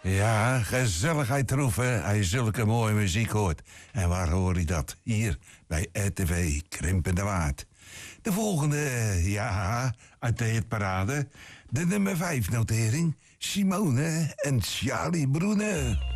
Ja, gezelligheid troeven als je zulke mooie muziek hoort. En waar hoor je dat? Hier, bij RTV Krimpende Waard. De volgende, ja, uit de hitparade. De nummer 5 notering. Simone en Charlie Broene.